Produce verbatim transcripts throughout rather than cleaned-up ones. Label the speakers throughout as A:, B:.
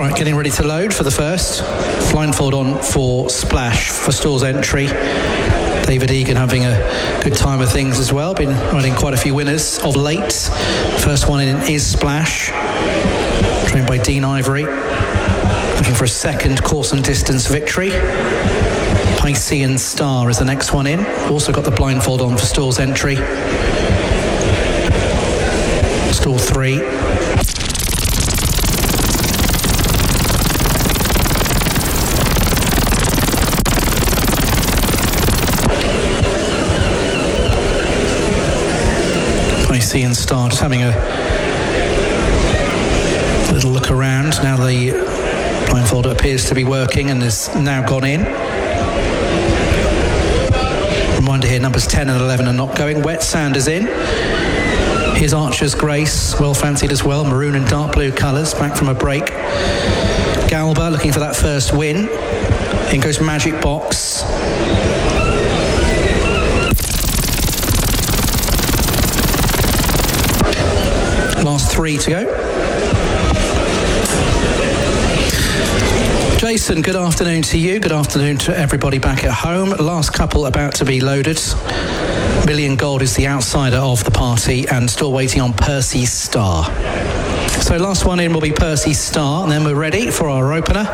A: Right, getting ready to load for the first. Blindfold on for Splash for Stalls entry. David Egan having a good time of things as well. Been riding quite a few winners of late. First one in is Splash, trained by Dean Ivory. Looking for a second course and distance victory. Piscean Star is the next one in. Also got the blindfold on for Stalls entry. Stall three. Piscean Star just having a little look around. Now the blindfold appears to be working and has now gone in. Reminder here, numbers ten and eleven are not going. Wet Sand is in. Here's Archer's Grace, well fancied as well. Maroon and dark blue colours, back from a break. Galba looking for that first win. In goes Magic Box. Last three to go. Jason, good afternoon to you. Good afternoon to everybody back at home. Last couple about to be loaded. Million Gold is the outsider of the party and still waiting on Percy Star. So last one in will be Percy Star, and then we're ready for our opener.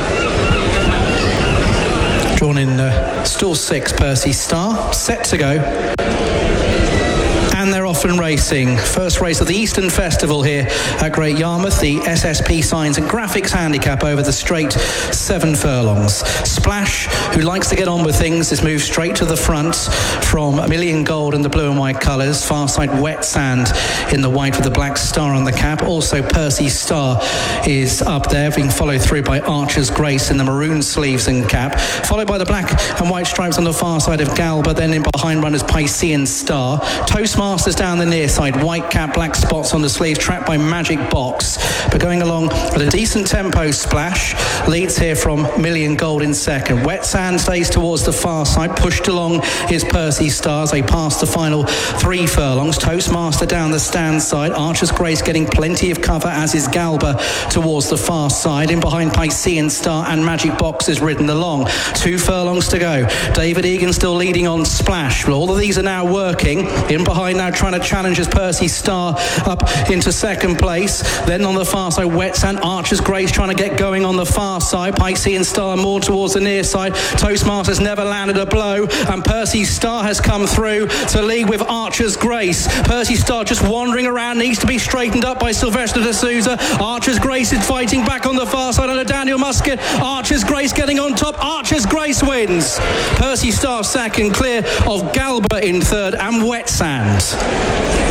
A: Drawn in uh, stall six, Percy Star. Set to go. And they're off and racing. First race of the Eastern Festival here at Great Yarmouth. The S S P Signs and Graphics handicap over the straight seven furlongs. Splash, who likes to get on with things, has moved straight to the front from Million Gold in the blue and white colours. Far side Wet Sand in the white with the black star on the cap. Also Percy Star is up there, being followed through by Archer's Grace in the maroon sleeves and cap. Followed by the black and white stripes on the far side of Galba. Then in behind runners Piscean Star. Toastmaster Masters down the near side, white cap, black spots on the sleeve, trapped by Magic Box. But going along at a decent tempo, Splash leads here from Million Gold in second. Wet Sand stays towards the far side, pushed along is Percy Stars. They pass the final three furlongs. Toastmaster down the stand side. Archer's Grace getting plenty of cover, as is Galba towards the far side. In behind Piscean Star and Magic Box is ridden along. Two furlongs to go. David Egan still leading on Splash. Well, all of these are now working. In behind now trying to challenge as Percy Star up into second place. Then on the far side, Wet Sand, Archer's Grace trying to get going on the far side. Piscean Star more towards the near side. Toastmaster's never landed a blow, and Percy Star has come through to lead with Archer's Grace. Percy Star just wandering around, needs to be straightened up by Sylvester de Souza. Archer's Grace is fighting back on the far side under Daniel Musket. Archer's Grace getting on top. Archer's Grace wins. Percy Star second, clear of Galba in third and Wet Sand.